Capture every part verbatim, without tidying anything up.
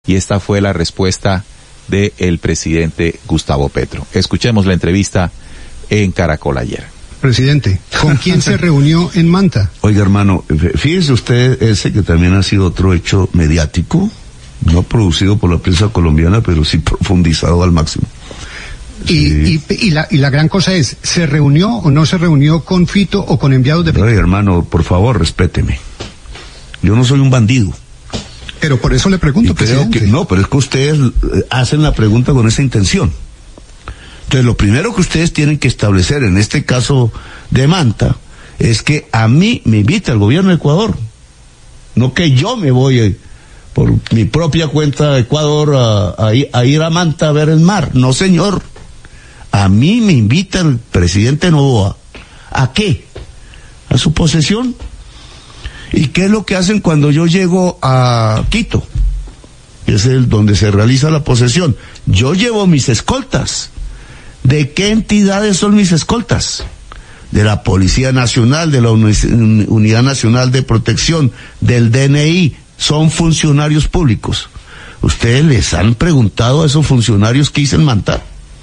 y esta fue la respuesta del presidente Gustavo Petro. Escuchemos la entrevista en Caracol ayer. Presidente, ¿con quién se reunió en Manta? Oiga, hermano, fíjese usted ese que también ha sido otro hecho mediático, no producido por la prensa colombiana, pero sí profundizado al máximo. Y, sí. y, y, la, y la gran cosa es, ¿se reunió o no se reunió con Fito o con enviados de Fito? Oiga, hermano, por favor, respéteme. Yo no soy un bandido. Pero por eso le pregunto, y creo presidente. que no, pero es que ustedes hacen la pregunta con esa intención. Entonces, lo primero que ustedes tienen que establecer en este caso de Manta es que a mí me invita el gobierno de Ecuador, no que yo me voy por mi propia cuenta de Ecuador a, a, a ir a Manta a ver el mar. No, señor. A mí me invita el presidente Noboa. ¿A qué? A su posesión. ¿Y qué es lo que hacen cuando yo llego a Quito? Es el donde se realiza la posesión. Yo llevo mis escoltas. ¿De qué entidades son mis escoltas? De la Policía Nacional, de la Unidad Nacional de Protección, del D N I. Son funcionarios públicos. ¿Ustedes les han preguntado a esos funcionarios qué hice en Manta?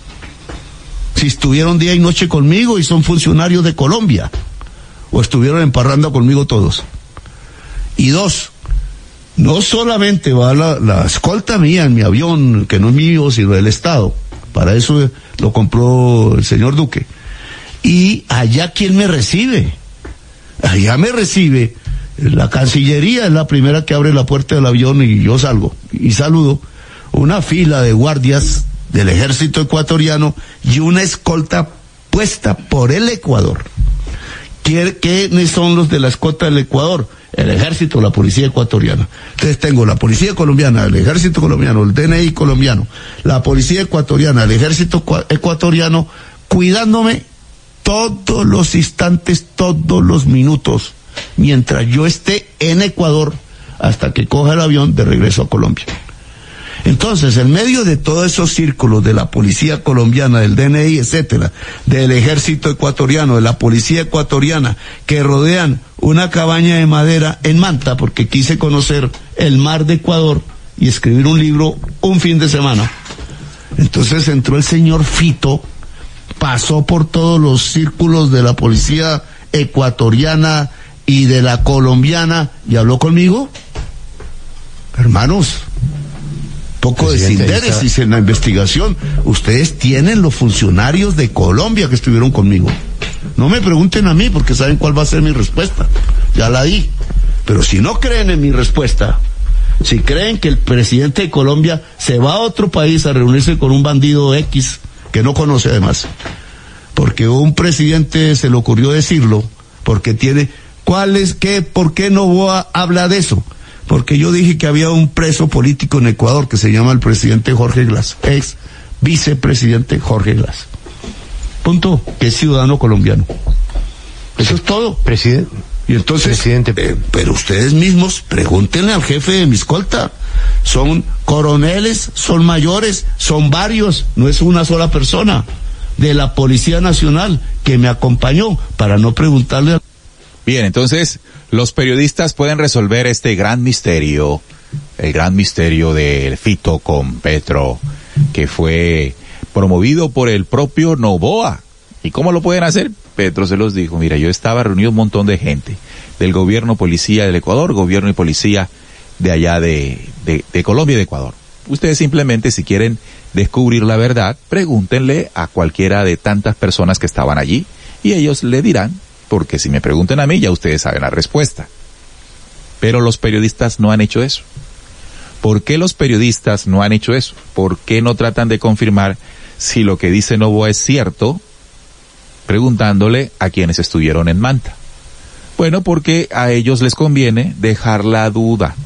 Si estuvieron día y noche conmigo y son funcionarios de Colombia, o estuvieron en parranda conmigo todos. Y dos, no solamente va la, la escolta mía en mi avión, que no es mío, sino del Estado. Para eso lo compró el señor Duque. Y allá, ¿quién me recibe? Allá me recibe la Cancillería, es la primera que abre la puerta del avión y yo salgo. Y saludo una fila de guardias del ejército ecuatoriano y una escolta puesta por el Ecuador. ¿Quiénes son los de la escolta del Ecuador? El ejército, la policía ecuatoriana. Entonces tengo la policía colombiana, el ejército colombiano, el D N I colombiano, la policía ecuatoriana, el ejército ecuatoriano, cuidándome todos los instantes, todos los minutos, mientras yo esté en Ecuador, hasta que coja el avión de regreso a Colombia. Entonces, en medio de todos esos círculos de la policía colombiana, del D N I, etcétera, del ejército ecuatoriano, de la policía ecuatoriana, que rodean una cabaña de madera en Manta, porque quise conocer el mar de Ecuador y escribir un libro un fin de semana. Entonces entró el señor Fito, pasó por todos los círculos de la policía ecuatoriana y de la colombiana y habló conmigo. Hermanos, poco de sindéresis en la investigación. Ustedes tienen los funcionarios de Colombia que estuvieron conmigo. No me pregunten a mí porque saben cuál va a ser mi respuesta. Ya la di. Pero si no creen en mi respuesta, si creen que el presidente de Colombia se va a otro país a reunirse con un bandido X que no conoce además, porque un presidente se le ocurrió decirlo, porque tiene, ¿cuál es, qué, por qué Noboa habla de eso? Porque yo dije que había un preso político en Ecuador que se llama el presidente Jorge Glass, ex vicepresidente Jorge Glass. Punto, que es ciudadano colombiano. Eso es todo. Presidente. Y entonces, Presidente. Eh, pero ustedes mismos pregúntenle al jefe de mi escolta. Son coroneles, son mayores, son varios, no es una sola persona de la Policía Nacional que me acompañó para no preguntarle a... Bien, entonces los periodistas pueden resolver este gran misterio, el gran misterio del Fito con Petro, que fue promovido por el propio Noboa. ¿Y cómo lo pueden hacer? Petro se los dijo, mira, yo estaba reunido un montón de gente, del gobierno policía del Ecuador, gobierno y policía de allá de, de, de Colombia y de Ecuador. Ustedes simplemente, si quieren descubrir la verdad, pregúntenle a cualquiera de tantas personas que estaban allí, y ellos le dirán, porque si me preguntan a mí, ya ustedes saben la respuesta. Pero los periodistas no han hecho eso. ¿Por qué los periodistas no han hecho eso? ¿Por qué no tratan de confirmar si lo que dice Noboa es cierto, preguntándole a quienes estuvieron en Manta? Bueno, porque a ellos les conviene dejar la duda,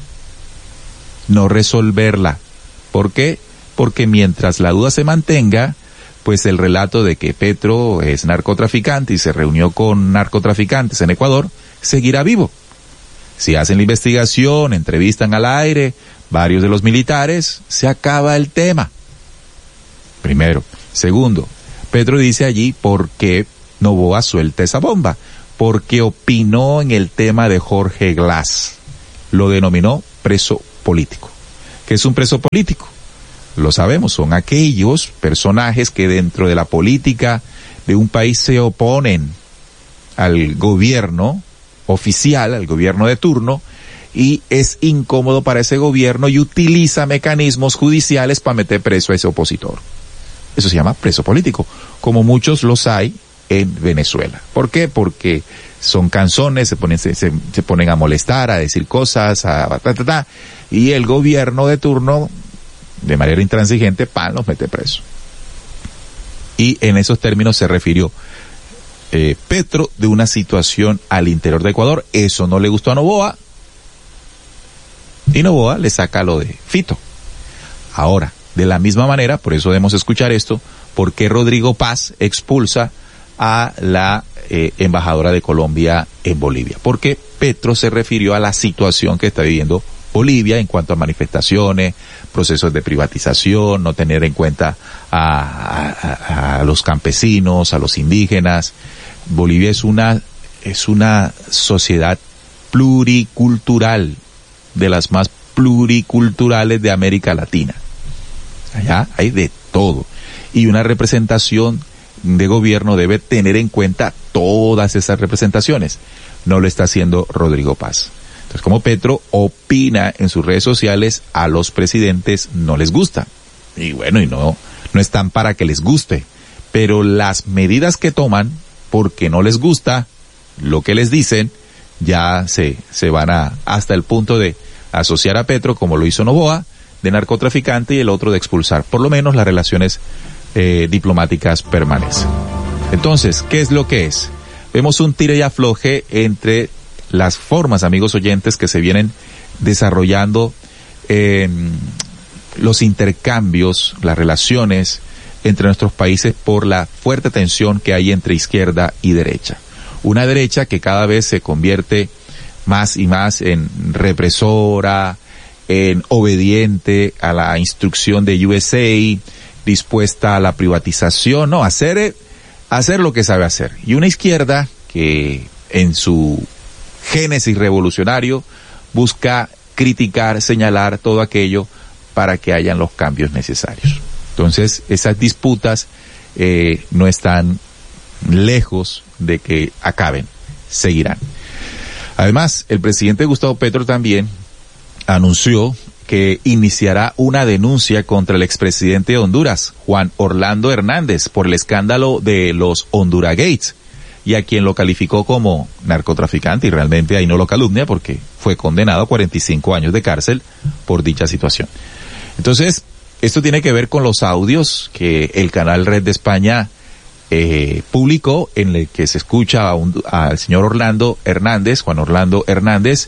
no resolverla. ¿Por qué? Porque mientras la duda se mantenga, pues el relato de que Petro es narcotraficante y se reunió con narcotraficantes en Ecuador seguirá vivo. Si hacen la investigación, entrevistan al aire varios de los militares, se acaba el tema. Primero. Segundo, Petro dice allí por qué Noboa suelta esa bomba. Porque opinó en el tema de Jorge Glass. Lo denominó preso político. ¿Qué es un preso político? Lo sabemos, son aquellos personajes que dentro de la política de un país se oponen al gobierno oficial, al gobierno de turno, y es incómodo para ese gobierno y utiliza mecanismos judiciales para meter preso a ese opositor. Eso se llama preso político, como muchos los hay en Venezuela. ¿Por qué? Porque son canzones, se ponen, se, se, se ponen a molestar, a decir cosas, a ta, ta, ta, y el gobierno de turno, de manera intransigente, pan, los mete preso. Y en esos términos se refirió eh, Petro de una situación al interior de Ecuador. Eso no le gustó a Noboa, y Noboa le saca lo de Fito. Ahora, de la misma manera, por eso debemos escuchar esto, ¿por qué Rodrigo Paz expulsa a la eh, embajadora de Colombia en Bolivia? Porque Petro se refirió a la situación que está viviendo Bolivia en cuanto a manifestaciones, procesos de privatización, no tener en cuenta a, a, a los campesinos, a los indígenas. Bolivia es una, es una sociedad pluricultural, de las más pluriculturales de América Latina. Allá hay de todo. Y una representación de gobierno debe tener en cuenta todas esas representaciones. No lo está haciendo Rodrigo Paz. Entonces, como Petro opina en sus redes sociales, a los presidentes no les gusta. Y bueno, y no, no están para que les guste. Pero las medidas que toman, porque no les gusta lo que les dicen, ya se, se van a, hasta el punto de asociar a Petro, como lo hizo Noboa, de narcotraficante, y el otro de expulsar. Por lo menos las relaciones eh, diplomáticas permanecen. Entonces, ¿qué es lo que es? Vemos un tire y afloje entre las formas, amigos oyentes, que se vienen desarrollando eh, los intercambios, las relaciones entre nuestros países por la fuerte tensión que hay entre izquierda y derecha. Una derecha que cada vez se convierte más y más en represora, en obediente a la instrucción de U S A, dispuesta a la privatización, no, hacer, hacer lo que sabe hacer. Y una izquierda que en su génesis revolucionario busca criticar, señalar todo aquello para que hayan los cambios necesarios. Entonces, esas disputas eh, no están lejos de que acaben, seguirán. Además, el presidente Gustavo Petro también anunció que iniciará una denuncia contra el expresidente de Honduras, Juan Orlando Hernández, por el escándalo de los Honduragates, y a quien lo calificó como narcotraficante, y realmente ahí no lo calumnia porque fue condenado a cuarenta y cinco años de cárcel por dicha situación. Entonces, esto tiene que ver con los audios que el canal Red de España eh, publicó, en el que se escucha a un, al señor Orlando Hernández, Juan Orlando Hernández,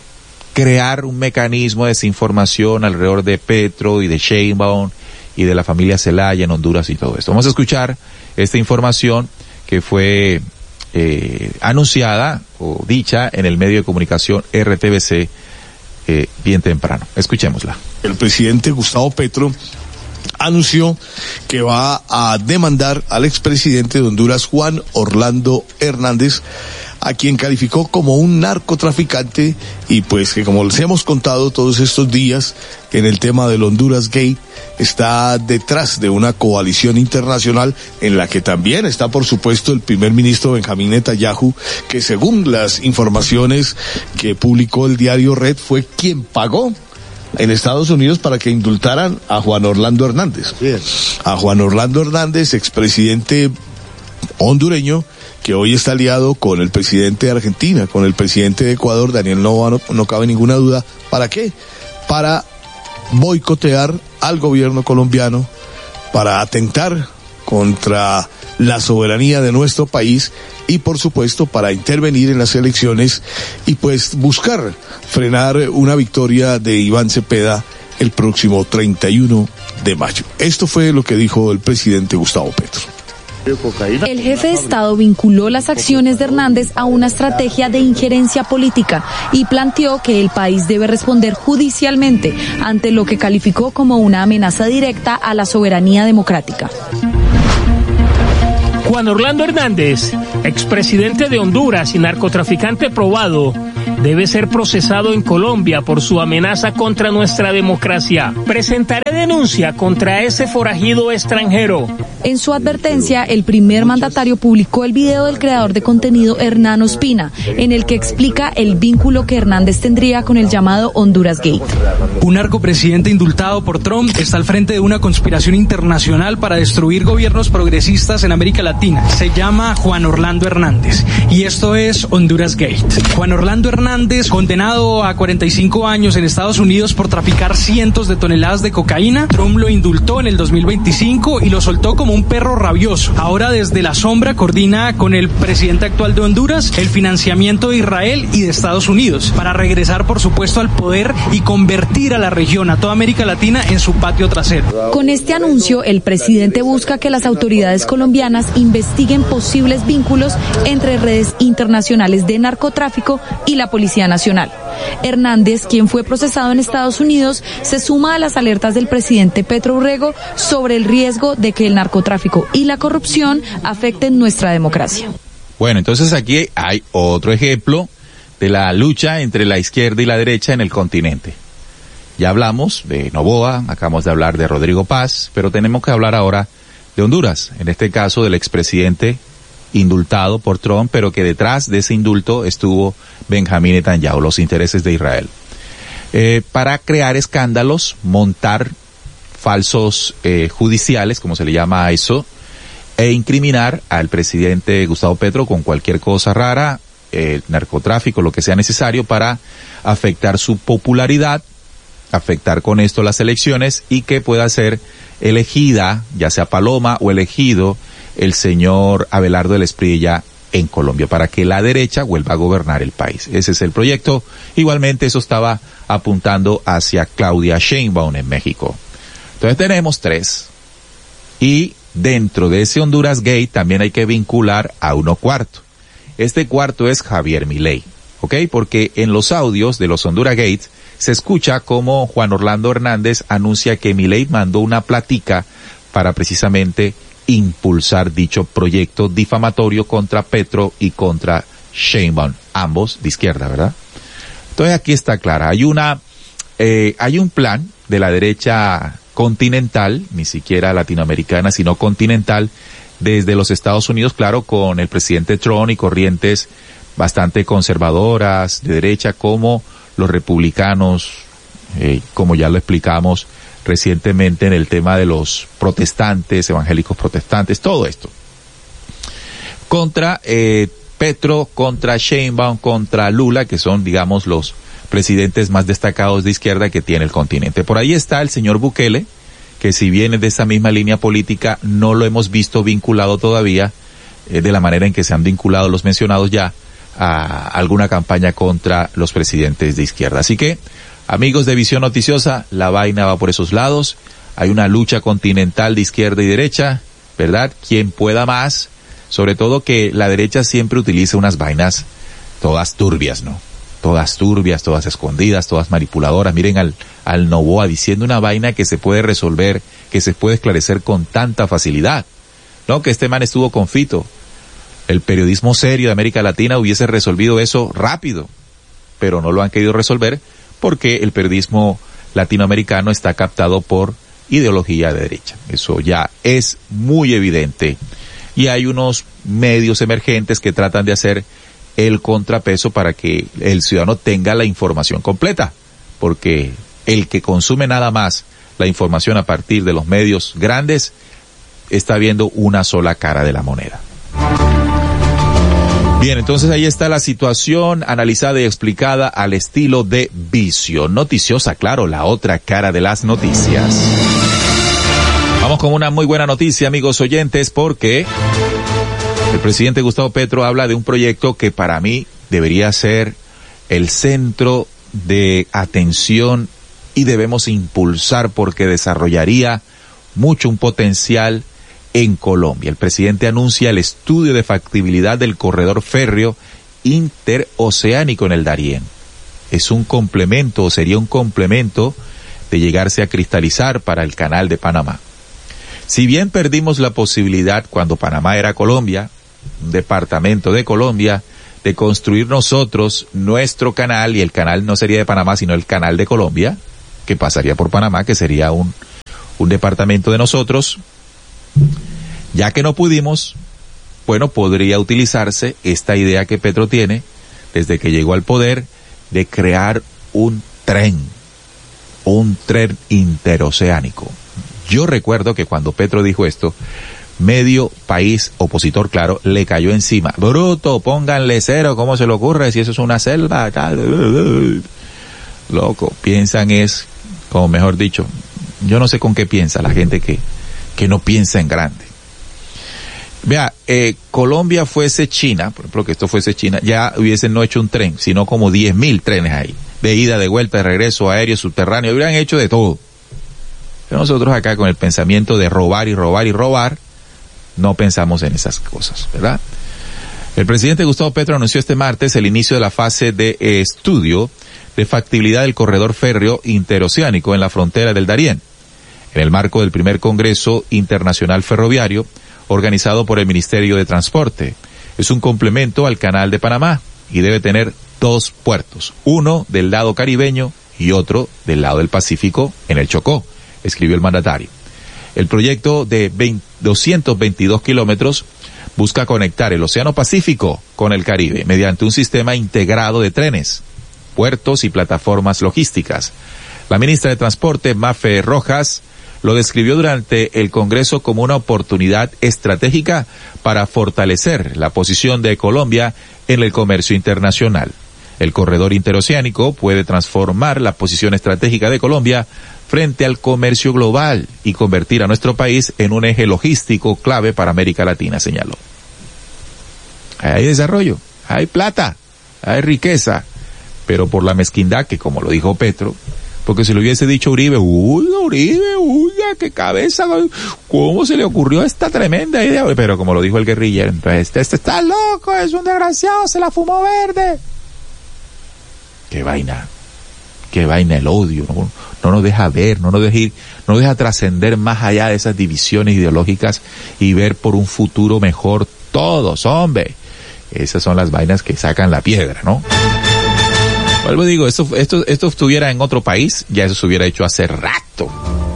crear un mecanismo de desinformación alrededor de Petro y de Sheinbaum y de la familia Zelaya en Honduras y todo esto. Vamos a escuchar esta información que fue eh, anunciada o dicha en el medio de comunicación R T V C eh, bien temprano. Escuchémosla. El presidente Gustavo Petro anunció que va a demandar al expresidente de Honduras, Juan Orlando Hernández, a quien calificó como un narcotraficante, y pues que, como les hemos contado todos estos días, en el tema del Honduras Gate, está detrás de una coalición internacional en la que también está, por supuesto, el primer ministro Benjamín Netanyahu, que según las informaciones que publicó el diario Red, fue quien pagó en Estados Unidos para que indultaran a Juan Orlando Hernández. A Juan Orlando Hernández, expresidente hondureño, que hoy está aliado con el presidente de Argentina, con el presidente de Ecuador, Daniel Noboa, no, no cabe ninguna duda. ¿Para qué? Para boicotear al gobierno colombiano, para atentar contra la soberanía de nuestro país y, por supuesto, para intervenir en las elecciones y pues buscar frenar una victoria de Iván Cepeda el próximo treinta y uno de mayo. Esto fue lo que dijo el presidente Gustavo Petro. El jefe de Estado vinculó las acciones de Hernández a una estrategia de injerencia política y planteó que el país debe responder judicialmente ante lo que calificó como una amenaza directa a la soberanía democrática. Juan Orlando Hernández, expresidente de Honduras y narcotraficante probado, debe ser procesado en Colombia por su amenaza contra nuestra democracia. Presentaré denuncia contra ese forajido extranjero. En su advertencia, el primer mandatario publicó el video del creador de contenido Hernán Ospina, en el que explica el vínculo que Hernández tendría con el llamado Honduras Gate. Un narcopresidente indultado por Trump está al frente de una conspiración internacional para destruir gobiernos progresistas en América Latina. Se llama Juan Orlando Hernández y esto es Honduras Gate. Juan Orlando Hernández, condenado a cuarenta y cinco años en Estados Unidos por traficar cientos de toneladas de cocaína. Trump lo indultó en el dos mil veinticinco y lo soltó como un perro rabioso. Ahora desde la sombra coordina con el presidente actual de Honduras el financiamiento de Israel y de Estados Unidos para regresar, por supuesto, al poder y convertir a la región, a toda América Latina, en su patio trasero. Con este anuncio, el presidente busca que las autoridades colombianas investiguen posibles vínculos entre redes internacionales de narcotráfico y la Policía Nacional. Hernández, quien fue procesado en Estados Unidos, se suma a las alertas del presidente Petro Urrego sobre el riesgo de que el narcotráfico y la corrupción afecten nuestra democracia. Bueno, entonces aquí hay otro ejemplo de la lucha entre la izquierda y la derecha en el continente. Ya hablamos de Noboa, acabamos de hablar de Rodrigo Paz, pero tenemos que hablar ahora de Honduras, en este caso del expresidente indultado por Trump, pero que detrás de ese indulto estuvo Benjamín Netanyahu, los intereses de Israel. Eh, para crear escándalos, montar falsos eh, judiciales, como se le llama a eso, e incriminar al presidente Gustavo Petro con cualquier cosa rara, eh, narcotráfico, lo que sea necesario para afectar su popularidad, afectar con esto las elecciones y que pueda ser elegida, ya sea Paloma o elegido el señor Abelardo del Espriella en Colombia, para que la derecha vuelva a gobernar el país. Ese es el proyecto. Igualmente eso estaba apuntando hacia Claudia Sheinbaum en México. Entonces tenemos tres. Y dentro de ese Honduras Gate también hay que vincular a uno cuarto. Este cuarto es Javier Milei, ¿ok? Porque en los audios de los Honduras Gate se escucha como Juan Orlando Hernández anuncia que Milei mandó una platica para precisamente impulsar dicho proyecto difamatorio contra Petro y contra Sheinbaum, ambos de izquierda, ¿verdad? Entonces aquí está clara, hay una, eh, hay un plan de la derecha continental, ni siquiera latinoamericana, sino continental, desde los Estados Unidos, claro, con el presidente Trump y corrientes bastante conservadoras de derecha como los republicanos, eh, como ya lo explicamos recientemente en el tema de los protestantes, evangélicos protestantes, todo esto. Contra eh, Petro, contra Sheinbaum, contra Lula, que son, digamos, los presidentes más destacados de izquierda que tiene el continente. Por ahí está el señor Bukele, que si viene de esa misma línea política, no lo hemos visto vinculado todavía, eh, de la manera en que se han vinculado los mencionados ya, a alguna campaña contra los presidentes de izquierda. Así que, amigos de Visión Noticiosa, la vaina va por esos lados. Hay una lucha continental de izquierda y derecha, ¿verdad? Quien pueda más, sobre todo que la derecha siempre utiliza unas vainas todas turbias, ¿no? Todas turbias, todas escondidas, todas manipuladoras. Miren al, al Noboa diciendo una vaina que se puede resolver, que se puede esclarecer con tanta facilidad. No, que este man estuvo con Fito. El periodismo serio de América Latina hubiese resolvido eso rápido, pero no lo han querido resolver porque el periodismo latinoamericano está captado por ideología de derecha. Eso ya es muy evidente. Y hay unos medios emergentes que tratan de hacer el contrapeso para que el ciudadano tenga la información completa, porque el que consume nada más la información a partir de los medios grandes está viendo una sola cara de la moneda. Bien, entonces ahí está la situación analizada y explicada al estilo de Visión Noticiosa, claro, la otra cara de las noticias. Vamos con una muy buena noticia, amigos oyentes, porque el presidente Gustavo Petro habla de un proyecto que para mí debería ser el centro de atención y debemos impulsar porque desarrollaría mucho un potencial en Colombia. El presidente anuncia el estudio de factibilidad del corredor férreo interoceánico en el Darién. Es un complemento, o sería un complemento de llegarse a cristalizar para el Canal de Panamá. Si bien perdimos la posibilidad cuando Panamá era Colombia, un departamento de Colombia, de construir nosotros nuestro canal, y el canal no sería de Panamá, sino el canal de Colombia, que pasaría por Panamá, que sería un, un departamento de nosotros, ya que no pudimos, bueno, podría utilizarse esta idea que Petro tiene, desde que llegó al poder, de crear un tren, un tren interoceánico. Yo recuerdo que cuando Petro dijo esto, medio país opositor, claro, le cayó encima. Bruto, pónganle cero, ¿cómo se le ocurre si eso es una selva? Loco, piensan es, como mejor dicho, yo no sé con qué piensa la gente que, que no piensa en grande. Vea, eh, Colombia fuese China, por ejemplo, que esto fuese China, ya hubiesen no hecho un tren, sino como diez mil trenes ahí, de ida, de vuelta, de regreso, aéreo, subterráneo, hubieran hecho de todo. Pero nosotros acá con el pensamiento de robar y robar y robar, no pensamos en esas cosas, ¿verdad? El presidente Gustavo Petro anunció este martes el inicio de la fase de eh, estudio de factibilidad del corredor férreo interoceánico en la frontera del Darién, en el marco del primer Congreso Internacional Ferroviario, organizado por el Ministerio de Transporte. Es un complemento al Canal de Panamá y debe tener dos puertos, uno del lado caribeño y otro del lado del Pacífico en el Chocó, escribió el mandatario. El proyecto de doscientos veintidós kilómetros busca conectar el Océano Pacífico con el Caribe mediante un sistema integrado de trenes, puertos y plataformas logísticas. La ministra de Transporte, Mafe Rojas, lo describió durante el Congreso como una oportunidad estratégica para fortalecer la posición de Colombia en el comercio internacional. El corredor interoceánico puede transformar la posición estratégica de Colombia frente al comercio global y convertir a nuestro país en un eje logístico clave para América Latina, señaló. Hay desarrollo, hay plata, hay riqueza, pero por la mezquindad que, como lo dijo Petro, porque si lo hubiese dicho Uribe, uy, Uribe, uy, qué cabeza, ¿cómo se le ocurrió esta tremenda idea? Pero como lo dijo el guerrillero, entonces, este, este está loco, es un desgraciado, se la fumó verde. Qué vaina, qué vaina el odio, no, no nos deja ver, no nos deja ir, no nos deja trascender más allá de esas divisiones ideológicas y ver por un futuro mejor todos, hombre. Esas son las vainas que sacan la piedra, ¿no? Vuelvo digo, esto, esto, esto estuviera en otro país, ya eso se hubiera hecho hace rato.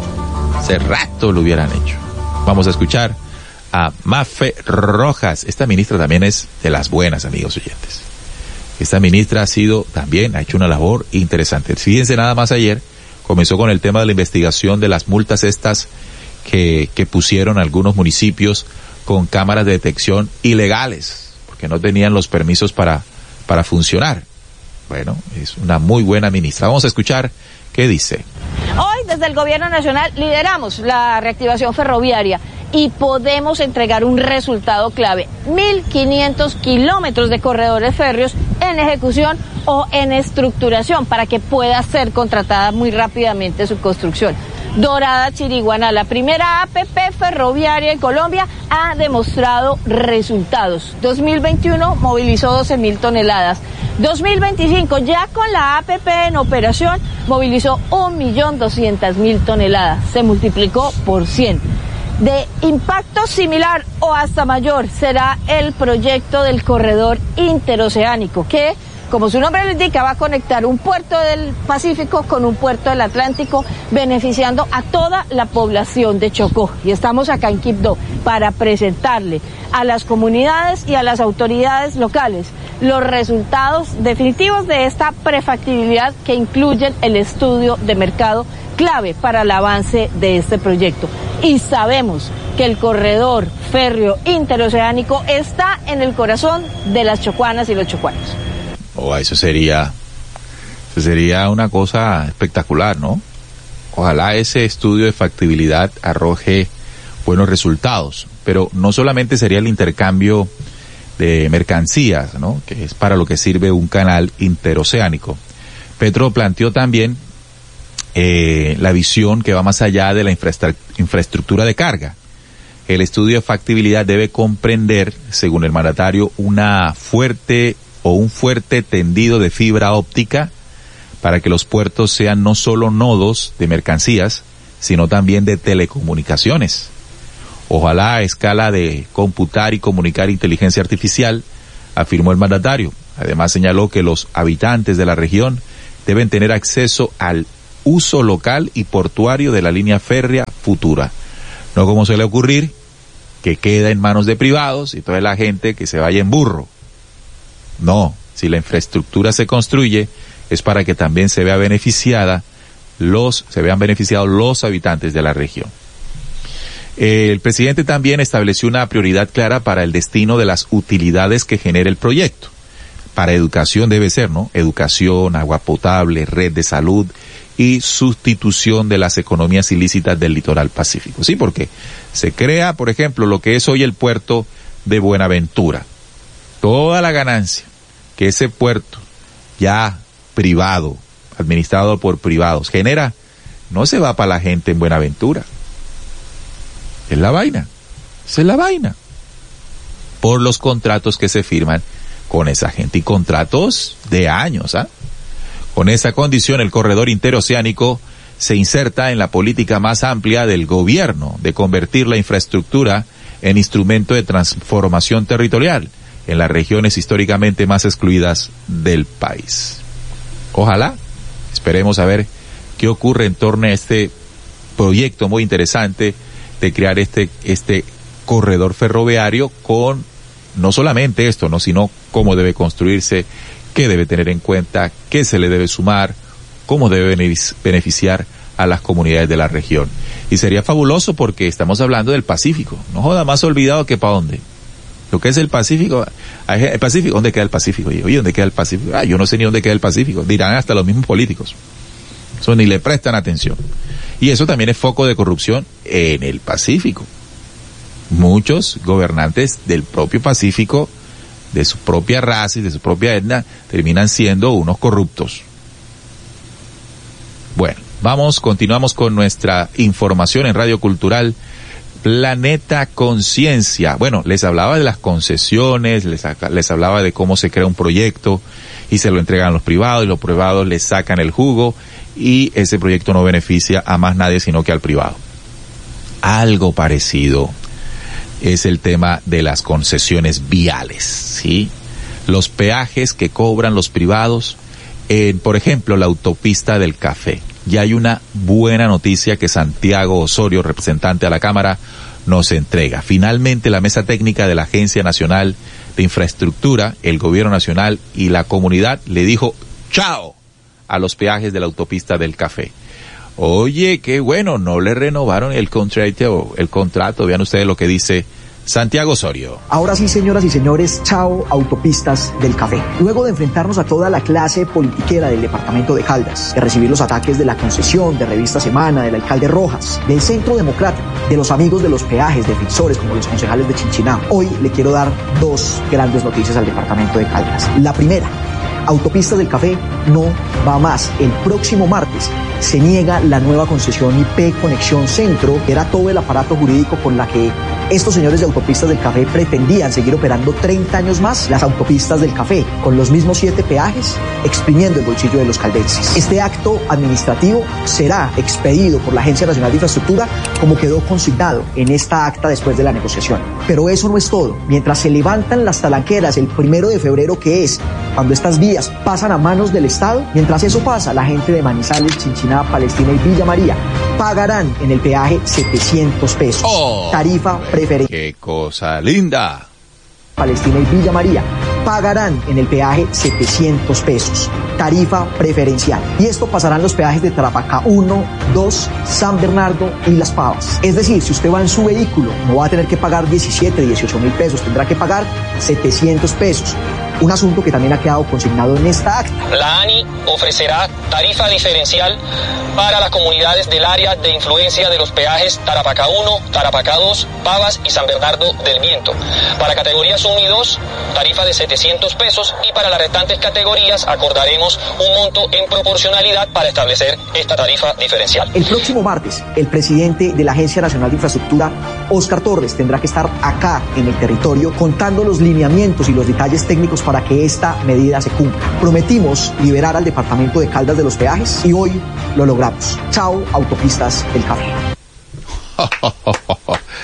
Hace rato lo hubieran hecho. Vamos a escuchar a Mafe Rojas. Esta ministra también es de las buenas, amigos oyentes. Esta ministra ha sido también, ha hecho una labor interesante. Fíjense nada más ayer, comenzó con el tema de la investigación de las multas estas que, que pusieron algunos municipios con cámaras de detección ilegales, porque no tenían los permisos para, para funcionar. Bueno, es una muy buena ministra. Vamos a escuchar qué dice. Hoy, desde el Gobierno Nacional, lideramos la reactivación ferroviaria y podemos entregar un resultado clave. mil quinientos kilómetros de corredores férreos en ejecución o en estructuración para que pueda ser contratada muy rápidamente su construcción. Dorada Chiriguaná, la primera A P P ferroviaria en Colombia, ha demostrado resultados. dos mil veintiuno movilizó doce mil toneladas. dos mil veinticinco, ya con la A P P en operación, movilizó un millón doscientas mil toneladas. Se multiplicó por cien. De impacto similar o hasta mayor será el proyecto del corredor interoceánico, que, como su nombre lo indica, va a conectar un puerto del Pacífico con un puerto del Atlántico, beneficiando a toda la población de Chocó. Y estamos acá en Quibdó para presentarle a las comunidades y a las autoridades locales los resultados definitivos de esta prefactibilidad que incluyen el estudio de mercado clave para el avance de este proyecto. Y sabemos que el corredor férreo interoceánico está en el corazón de las chocuanas y los chocuanos. Oh, eso sería, eso sería una cosa espectacular, ¿no? Ojalá ese estudio de factibilidad arroje buenos resultados, pero no solamente sería el intercambio de mercancías, ¿no? Que es para lo que sirve un canal interoceánico. Petro planteó también eh, la visión que va más allá de la infrastru- infraestructura de carga. El estudio de factibilidad debe comprender, según el mandatario, una fuerte o un fuerte tendido de fibra óptica para que los puertos sean no solo nodos de mercancías, sino también de telecomunicaciones. Ojalá a escala de computar y comunicar inteligencia artificial, afirmó el mandatario. Además señaló que los habitantes de la región deben tener acceso al uso local y portuario de la línea férrea futura. No como suele ocurrir, que queda en manos de privados y toda la gente que se vaya en burro. No, si la infraestructura se construye es para que también se vea beneficiada los, se vean beneficiados los habitantes de la región. El presidente también estableció una prioridad clara para el destino de las utilidades que genera el proyecto. Para educación debe ser, ¿no? Educación, agua potable, red de salud y sustitución de las economías ilícitas del litoral pacífico. Sí, porque se crea, por ejemplo, lo que es hoy el puerto de Buenaventura. Toda la ganancia que ese puerto ya privado, administrado por privados, genera, no se va para la gente en Buenaventura. Es la vaina. Esa es la vaina. Por los contratos que se firman con esa gente y contratos de años, ¿ah? Con esa condición, el corredor interoceánico se inserta en la política más amplia del gobierno de convertir la infraestructura en instrumento de transformación territorial en las regiones históricamente más excluidas del país. Ojalá, esperemos a ver qué ocurre en torno a este proyecto muy interesante de crear este, este corredor ferroviario con no solamente esto, no, sino cómo debe construirse, qué debe tener en cuenta, qué se le debe sumar, cómo debe beneficiar a las comunidades de la región. Y sería fabuloso porque estamos hablando del Pacífico. No joda, más olvidado que para dónde. Lo que es el Pacífico, el Pacífico, ¿dónde queda el Pacífico? Oye, ¿dónde queda el Pacífico? Ah, yo no sé ni dónde queda el Pacífico. Dirán hasta los mismos políticos. Eso ni le prestan atención. Y eso también es foco de corrupción en el Pacífico. Muchos gobernantes del propio Pacífico, de su propia raza y de su propia etnia, terminan siendo unos corruptos. Bueno, vamos, continuamos con nuestra información en Radio Cultural Planeta Conciencia. Bueno, les hablaba de las concesiones, les, les hablaba de cómo se crea un proyecto y se lo entregan a los privados y los privados les sacan el jugo y ese proyecto no beneficia a más nadie sino que al privado. Algo parecido es el tema de las concesiones viales, ¿sí? Los peajes que cobran los privados en, por ejemplo, la autopista del Café. Ya hay una buena noticia que Santiago Osorio, representante a la Cámara, nos entrega. Finalmente, la mesa técnica de la Agencia Nacional de Infraestructura, el Gobierno Nacional y la comunidad le dijo ¡chao! A los peajes de la autopista del Café. Oye, qué bueno, no le renovaron el contrato, el contrato. Vean ustedes lo que dice Santiago Osorio. Ahora sí, señoras y señores, chao autopistas del Café. Luego de enfrentarnos a toda la clase politiquera del departamento de Caldas, de recibir los ataques de la concesión, de Revista Semana, del alcalde Rojas, del Centro Democrático, de los amigos de los peajes, defensores como los concejales de Chinchiná, hoy le quiero dar dos grandes noticias al departamento de Caldas. La primera, Autopistas del Café no va más. El próximo martes se niega la nueva concesión I P Conexión Centro, que era todo el aparato jurídico con la que estos señores de Autopistas del Café pretendían seguir operando treinta años más las autopistas del Café, con los mismos siete peajes, exprimiendo el bolsillo de los caldenses. Este acto administrativo será expedido por la Agencia Nacional de Infraestructura como quedó consignado en esta acta después de la negociación. Pero eso no es todo. Mientras se levantan las talanqueras el primero de febrero, que es cuando estas vías pasan a manos del Estado, mientras eso pasa, la gente de Manizales, Chinchiná, Palestina y Villa María pagarán en el peaje setecientos pesos. Oh, tarifa preferencial. ¡Qué cosa linda! Palestina y Villa María pagarán en el peaje setecientos pesos. Tarifa preferencial. Y esto pasarán los peajes de Tarapacá uno, dos, San Bernardo y Las Pavas. Es decir, si usted va en su vehículo, no va a tener que pagar diecisiete, dieciocho mil pesos, tendrá que pagar setecientos pesos. Un asunto que también ha quedado consignado en esta acta. La ANI ofrecerá tarifa diferencial para las comunidades del área de influencia de los peajes Tarapacá uno, Tarapacá dos, Pavas y San Bernardo del Viento. Para categorías uno y dos, tarifa de setecientos pesos, y para las restantes categorías acordaremos un monto en proporcionalidad para establecer esta tarifa diferencial. El próximo martes, el presidente de la Agencia Nacional de Infraestructura, Óscar Torres, tendrá que estar acá en el territorio contando los lineamientos y los detalles técnicos para que esta medida se cumpla. Prometimos liberar al departamento de Caldas de los peajes y hoy lo logramos. Chao, autopistas del Café. Aplausos.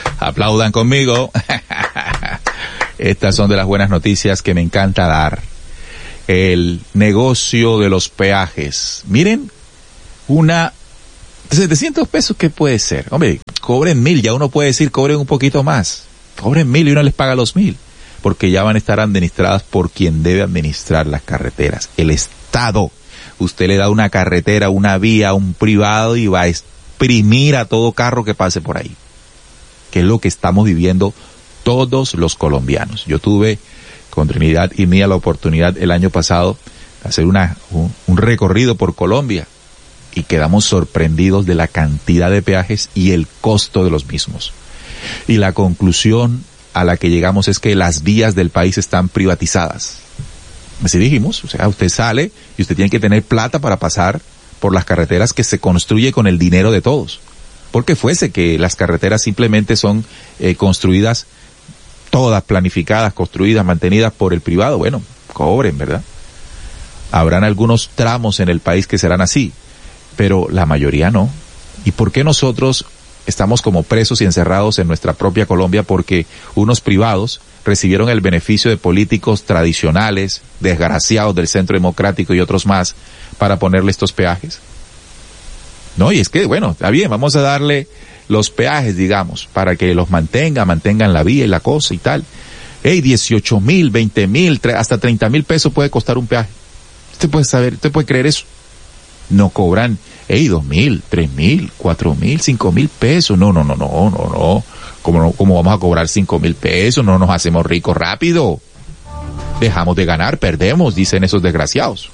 Aplaudan conmigo. Estas son de las buenas noticias que me encanta dar. El negocio de los peajes. Miren, una setecientos pesos, ¿qué puede ser? Hombre, cobren mil, ya uno puede decir cobren un poquito más. Cobren mil y uno les paga los mil, porque ya van a estar administradas por quien debe administrar las carreteras, el Estado. Usted le da una carretera, una vía a un privado y va a exprimir a todo carro que pase por ahí, que es lo que estamos viviendo todos los colombianos. Yo tuve con Trinidad y Mía la oportunidad el año pasado de hacer una, un, un recorrido por Colombia y quedamos sorprendidos de la cantidad de peajes y el costo de los mismos. Y la conclusión a la que llegamos es que las vías del país están privatizadas. Así dijimos, o sea, usted sale y usted tiene que tener plata para pasar por las carreteras que se construye con el dinero de todos. Porque fuese que las carreteras simplemente son eh, construidas, todas planificadas, construidas, mantenidas por el privado, bueno, cobren, ¿verdad? Habrán algunos tramos en el país que serán así, pero la mayoría no. ¿Y por qué nosotros estamos como presos y encerrados en nuestra propia Colombia? Porque unos privados recibieron el beneficio de políticos tradicionales, desgraciados del Centro Democrático y otros más, para ponerle estos peajes. No, y es que, bueno, está bien, vamos a darle los peajes, digamos, para que los mantenga, mantengan la vía y la cosa y tal. Ey, dieciocho mil, veinte mil, hasta treinta mil pesos puede costar un peaje. Usted puede saber, usted puede creer eso. No cobran, ey, dos mil, tres mil, cuatro mil, cinco mil pesos. No, no, no, no, no, no. ¿Cómo, no, cómo vamos a cobrar cinco mil pesos? No nos hacemos ricos rápido. Dejamos de ganar, perdemos, dicen esos desgraciados.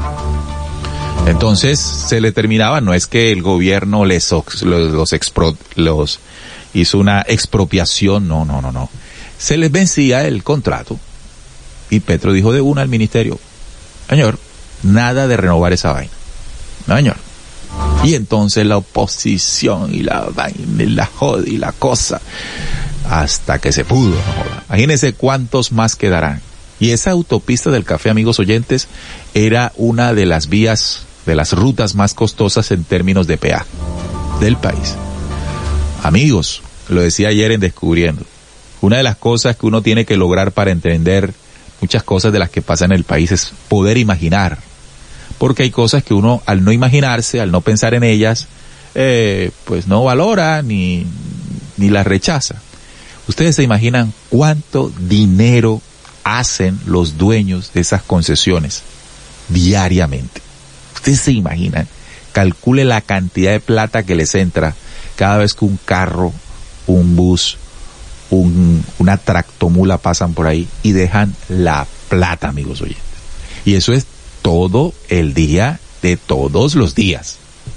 Entonces se le terminaba, no es que el gobierno les los, los, expro, los hizo una expropiación, no, no, no, no. Se les vencía el contrato y Petro dijo de una al ministerio, señor, nada de renovar esa vaina. No, señor. Y entonces la oposición y la vaina y la joda y la cosa, hasta que se pudo, no joda. Imagínense cuántos más quedarán. Y esa autopista del café, amigos oyentes, era una de las vías, de las rutas más costosas en términos de peaje del país. Amigos, lo decía ayer en Descubriendo, una de las cosas que uno tiene que lograr para entender muchas cosas de las que pasan en el país es poder imaginar. Porque hay cosas que uno, al no imaginarse, al no pensar en ellas, eh, pues no valora ni, ni las rechaza. Ustedes se imaginan cuánto dinero hacen los dueños de esas concesiones diariamente. Ustedes se imaginan, calcule la cantidad de plata que les entra cada vez que un carro, un bus, un, una tractomula pasan por ahí y dejan la plata, amigos oyentes. Y eso es todo el día de todos los días.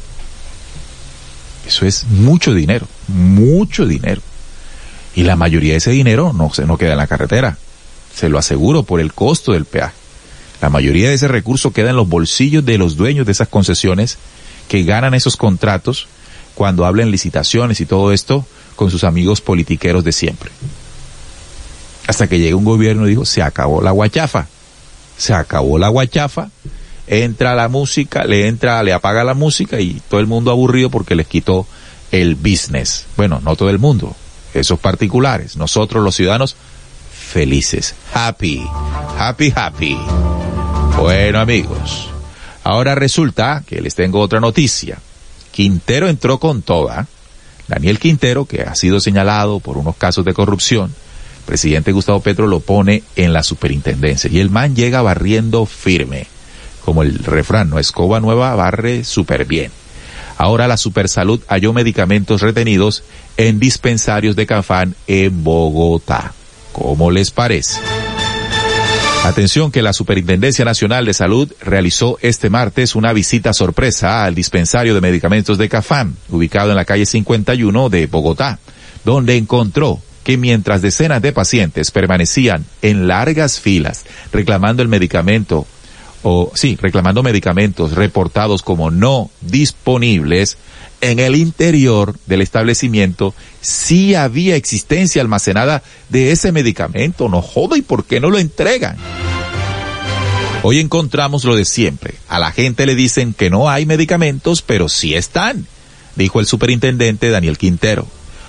Eso es mucho dinero, mucho dinero. Y la mayoría de ese dinero no se no queda en la carretera. Se lo aseguro por el costo del peaje. La mayoría de ese recurso queda en los bolsillos de los dueños de esas concesiones que ganan esos contratos cuando hablan licitaciones y todo esto con sus amigos politiqueros de siempre. Hasta que llega un gobierno y dijo, se acabó la guachafa. Se acabó la guachafa, entra la música, le entra, le apaga la música y todo el mundo aburrido porque les quitó el business. Bueno, no todo el mundo, esos particulares, nosotros los ciudadanos felices, happy, happy, happy. Bueno, amigos, ahora resulta que les tengo otra noticia. Quintero entró con toda. Daniel Quintero, que ha sido señalado por unos casos de corrupción, el presidente Gustavo Petro lo pone en la superintendencia y el man llega barriendo firme. Como el refrán, no escoba nueva, barre súper bien. Ahora la Supersalud halló medicamentos retenidos en dispensarios de Cafán en Bogotá. ¿Cómo les parece? Atención que la Superintendencia Nacional de Salud realizó este martes una visita sorpresa al dispensario de medicamentos de Cafán, ubicado en la calle cincuenta y uno de Bogotá, donde encontró que mientras decenas de pacientes permanecían en largas filas reclamando el medicamento, o sí, reclamando medicamentos reportados como no disponibles, en el interior del establecimiento sí había existencia almacenada de ese medicamento. No joda, ¿y por qué no lo entregan? Hoy encontramos lo de siempre. A la gente le dicen que no hay medicamentos, pero sí están, dijo el superintendente Daniel Quintero.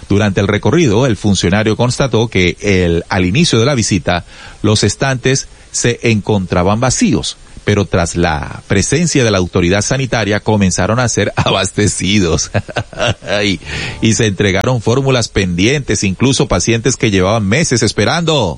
Durante el recorrido, el funcionario constató que el, al inicio de la visita, los estantes se encontraban vacíos, pero tras la presencia de la autoridad sanitaria comenzaron a ser abastecidos y, y se entregaron fórmulas pendientes, incluso pacientes que llevaban meses esperando.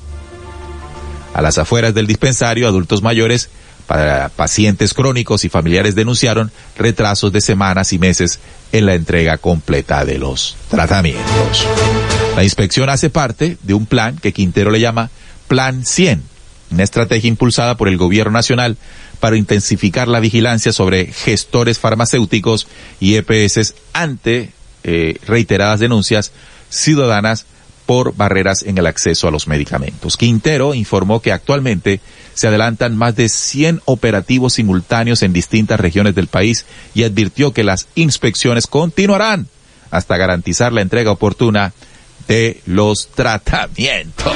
A las afueras del dispensario, adultos mayores, para pacientes crónicos y familiares denunciaron retrasos de semanas y meses en la entrega completa de los tratamientos. La inspección hace parte de un plan que Quintero le llama Plan cien, una estrategia impulsada por el gobierno nacional para intensificar la vigilancia sobre gestores farmacéuticos y E P S ante eh, reiteradas denuncias ciudadanas por barreras en el acceso a los medicamentos. Quintero informó que actualmente se adelantan más de cien operativos simultáneos en distintas regiones del país y advirtió que las inspecciones continuarán hasta garantizar la entrega oportuna de los tratamientos.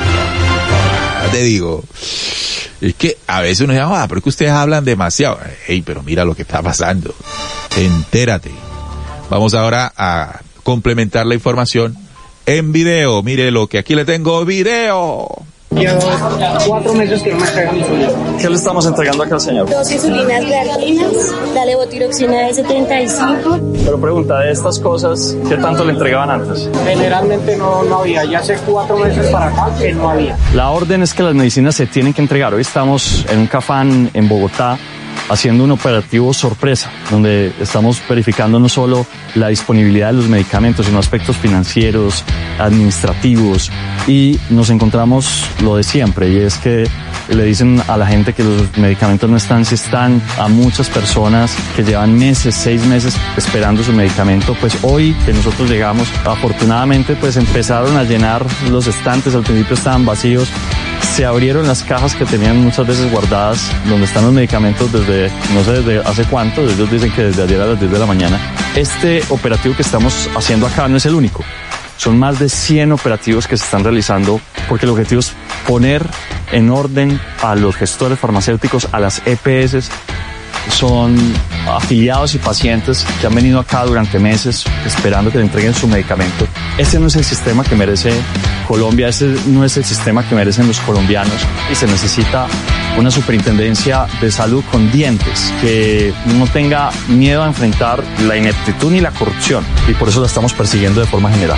Te digo, es que a veces uno dice, ah, pero es que ustedes hablan demasiado. Ey, pero mira lo que está pasando. Entérate. Vamos ahora a complementar la información en video. Mire lo que aquí le tengo, video. Llevo cuatro meses que no me entregan insulina. ¿Qué le estamos entregando acá al señor? Dos insulinas Glargina, la levotiroxina ese treinta y cinco. Pero pregunta, de estas cosas, ¿qué tanto le entregaban antes? Generalmente no, no había, ya hace cuatro meses para acá que no había. La orden es que las medicinas se tienen que entregar. Hoy estamos en un Cafán en Bogotá haciendo un operativo sorpresa, donde estamos verificando no solo la disponibilidad de los medicamentos, sino aspectos financieros, administrativos, y nos encontramos lo de siempre, y es que le dicen a la gente que los medicamentos no están, si están. A muchas personas que llevan meses, seis meses esperando su medicamento, pues hoy que nosotros llegamos, afortunadamente pues empezaron a llenar los estantes, al principio estaban vacíos, se abrieron las cajas que tenían muchas veces guardadas, donde están los medicamentos desde, no sé desde hace cuánto, ellos dicen que desde ayer a las diez de la mañana. Este operativo que estamos haciendo acá no es el único. Son más de cien operativos que se están realizando porque el objetivo es poner en orden a los gestores farmacéuticos, a las E P S. Son afiliados y pacientes que han venido acá durante meses esperando que le entreguen su medicamento. Ese no es el sistema que merece Colombia, ese no es el sistema que merecen los colombianos, y se necesita una superintendencia de salud con dientes, que no tenga miedo a enfrentar la ineptitud ni la corrupción, y por eso la estamos persiguiendo de forma general.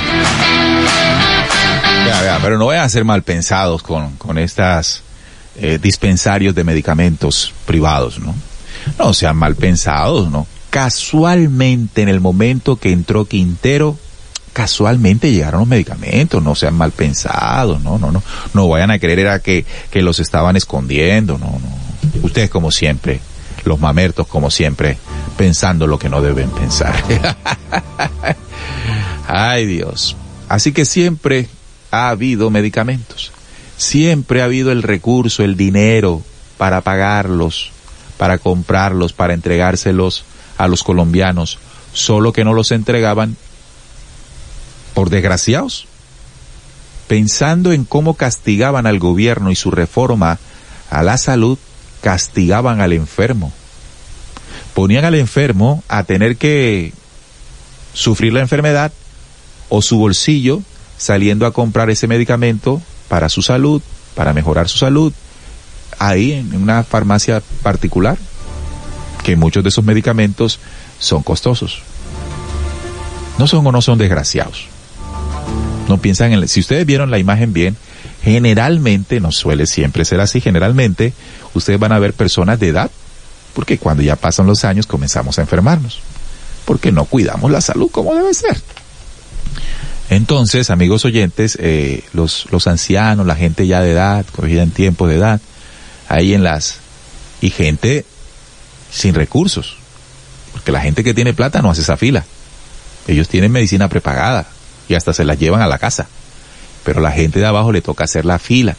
Ya, ya, pero no vayan a ser mal pensados con, con estas eh, dispensarios de medicamentos privados, ¿no? No sean mal pensados, ¿no? Casualmente, en el momento que entró Quintero, casualmente llegaron los medicamentos, no sean mal pensados, no, no, no, no vayan a creer era que, que los estaban escondiendo, no, no. Ustedes como siempre, los mamertos como siempre, pensando lo que no deben pensar. Ay, Dios. Así que siempre ha habido medicamentos, siempre ha habido el recurso, el dinero para pagarlos, para comprarlos, para entregárselos a los colombianos, solo que no los entregaban por desgraciados, pensando en cómo castigaban al gobierno y su reforma a la salud, castigaban al enfermo, ponían al enfermo a tener que sufrir la enfermedad o su bolsillo saliendo a comprar ese medicamento para su salud, para mejorar su salud, ahí en una farmacia particular, que muchos de esos medicamentos son costosos. No son o no son desgraciados. No piensan en, si ustedes vieron la imagen bien, generalmente, no suele siempre ser así, generalmente ustedes van a ver personas de edad, porque cuando ya pasan los años comenzamos a enfermarnos, porque no cuidamos la salud como debe ser. Entonces, amigos oyentes, eh, los, los ancianos, la gente ya de edad, cogida en tiempo de edad, ahí en las, y gente sin recursos, porque la gente que tiene plata no hace esa fila, ellos tienen medicina prepagada y hasta se la llevan a la casa, pero la gente de abajo le toca hacer la fila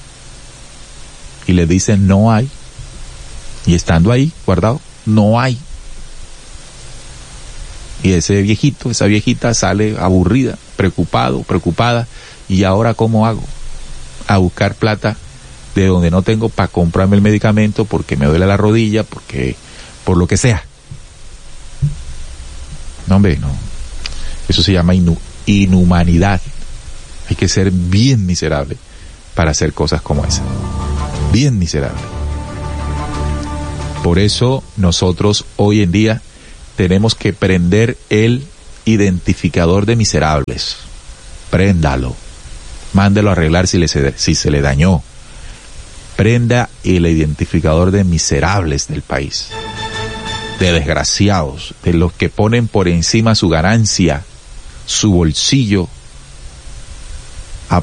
y le dicen no hay, y estando ahí guardado no hay, y ese viejito, esa viejita sale aburrida, preocupado, preocupada, y ahora ¿cómo hago? A buscar plata de donde no tengo para comprarme el medicamento porque me duele la rodilla, porque por lo que sea. No, hombre, no. Eso se llama inu- inhumanidad. Hay que ser bien miserable para hacer cosas como esa. Bien miserable. Por eso nosotros hoy en día tenemos que prender el identificador de miserables. Préndalo. Mándelo a arreglar si, le se, si se le dañó. Prenda el identificador de miserables del país. De desgraciados, de los que ponen por encima su ganancia, su bolsillo, a,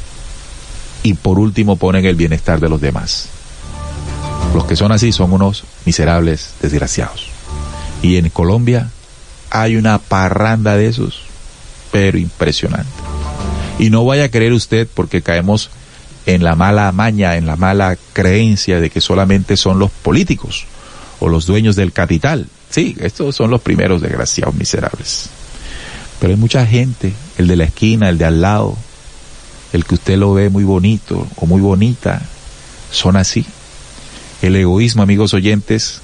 y por último ponen el bienestar de los demás. Los que son así son unos miserables desgraciados. Y en Colombia hay una parranda de esos, pero impresionante. Y no vaya a creer usted, porque caemos en la mala maña, en la mala creencia de que solamente son los políticos o los dueños del capital. Sí, estos son los primeros desgraciados miserables. Pero hay mucha gente, el de la esquina, el de al lado, el que usted lo ve muy bonito o muy bonita, son así. El egoísmo, amigos oyentes,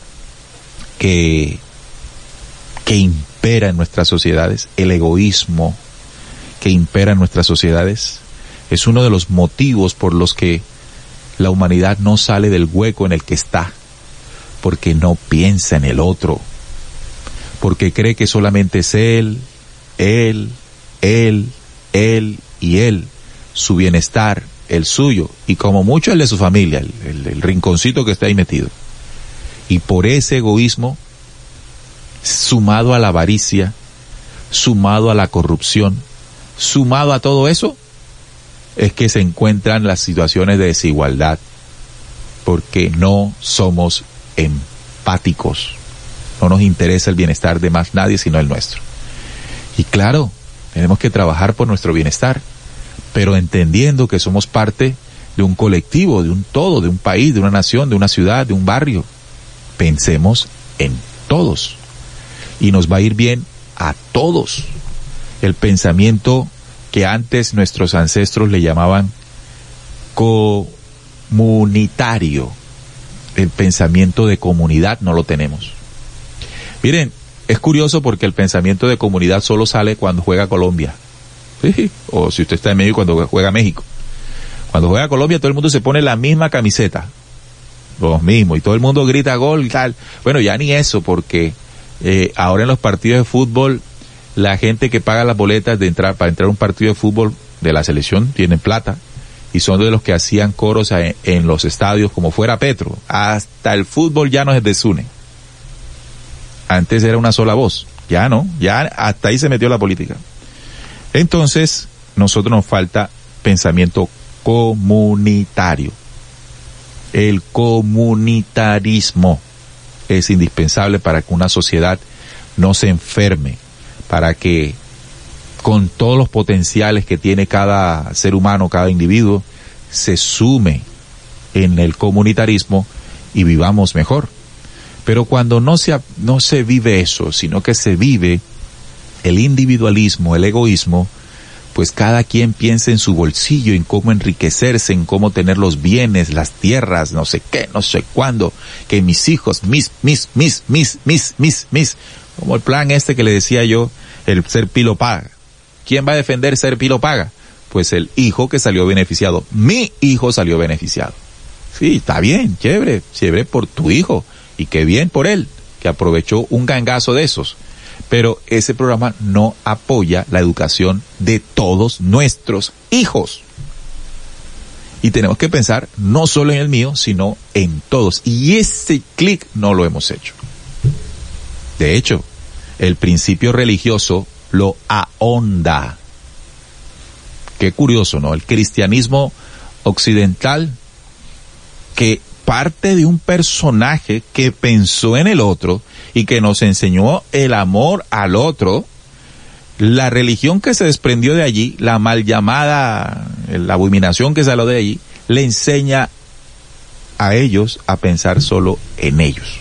que, que impera en nuestras sociedades, el egoísmo que impera en nuestras sociedades, es uno de los motivos por los que la humanidad no sale del hueco en el que está, porque no piensa en el otro, porque cree que solamente es él, él, él, él y él, su bienestar, el suyo, y como mucho el de su familia, el, el, el rinconcito que está ahí metido. Y por ese egoísmo, sumado a la avaricia, sumado a la corrupción, sumado a todo eso, es que se encuentran las situaciones de desigualdad, porque no somos empáticos, no nos interesa el bienestar de más nadie sino el nuestro. Y claro, tenemos que trabajar por nuestro bienestar, pero entendiendo que somos parte de un colectivo, de un todo, de un país, de una nación, de una ciudad, de un barrio. Pensemos en todos y nos va a ir bien a todos. El pensamiento que antes nuestros ancestros le llamaban comunitario, el pensamiento de comunidad no lo tenemos. Miren, es curioso porque el pensamiento de comunidad solo sale cuando juega Colombia. Sí, o si usted está en México, cuando juega México. Cuando juega Colombia todo el mundo se pone la misma camiseta, los mismos, y todo el mundo grita gol y tal. Bueno, ya ni eso, porque eh, ahora en los partidos de fútbol la gente que paga las boletas de entrar para entrar a un partido de fútbol de la selección tienen plata y son de los que hacían coros en, en los estadios como fuera Petro. Hasta el fútbol ya no se desune. Antes era una sola voz, ya no, ya hasta ahí se metió la política. Entonces, nosotros nos falta pensamiento comunitario. El comunitarismo es indispensable para que una sociedad no se enferme, para que con todos los potenciales que tiene cada ser humano, cada individuo, se sume en el comunitarismo y vivamos mejor. Pero cuando no se, no se vive eso, sino que se vive el individualismo, el egoísmo, pues cada quien piensa en su bolsillo, en cómo enriquecerse, en cómo tener los bienes, las tierras, no sé qué, no sé cuándo, que mis hijos, mis, mis, mis, mis, mis, mis, mis, como el plan este que le decía yo, el ser pilo paga. ¿Quién va a defender ser pilo paga? Pues el hijo que salió beneficiado. Mi hijo salió beneficiado. Sí, está bien, chévere, chévere por tu hijo, y qué bien por él, que aprovechó un gangazo de esos. Pero ese programa no apoya la educación de todos nuestros hijos. Y tenemos que pensar no solo en el mío, sino en todos. Y ese clic no lo hemos hecho. De hecho, el principio religioso lo ahonda. Qué curioso, ¿no? El cristianismo occidental, que parte de un personaje que pensó en el otro y que nos enseñó el amor al otro, la religión que se desprendió de allí, la mal llamada, la abominación que salió de allí, le enseña a ellos a pensar solo en ellos,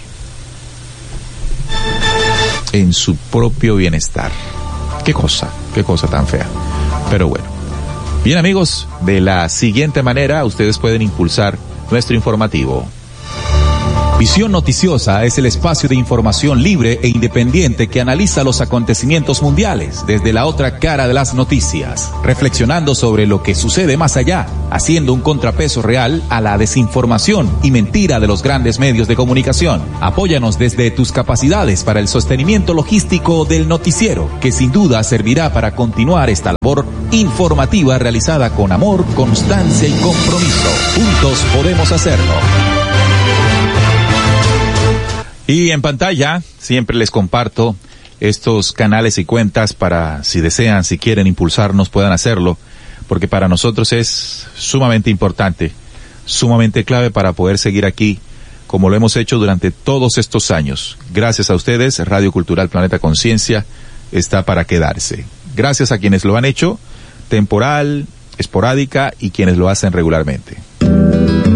en su propio bienestar. Qué cosa, qué cosa tan fea. Pero bueno. Bien, amigos, de la siguiente manera ustedes pueden impulsar nuestro informativo. Visión Noticiosa es el espacio de información libre e independiente que analiza los acontecimientos mundiales desde la otra cara de las noticias, reflexionando sobre lo que sucede más allá, haciendo un contrapeso real a la desinformación y mentira de los grandes medios de comunicación. Apóyanos desde tus capacidades para el sostenimiento logístico del noticiero, que sin duda servirá para continuar esta labor informativa realizada con amor, constancia y compromiso. Juntos podemos hacerlo. Y en pantalla siempre les comparto estos canales y cuentas para, si desean, si quieren impulsarnos, puedan hacerlo, porque para nosotros es sumamente importante, sumamente clave para poder seguir aquí como lo hemos hecho durante todos estos años. Gracias a ustedes, Radio Cultural Planeta Conciencia está para quedarse. Gracias a quienes lo han hecho, temporal, esporádica, y quienes lo hacen regularmente.